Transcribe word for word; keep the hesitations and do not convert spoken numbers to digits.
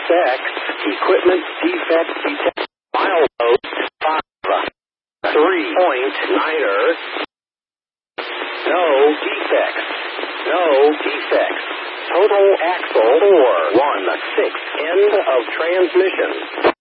X, equipment defect detected. Milepost five. Three-point niner. No defects. No defects. Total axle four one six. End of transmission.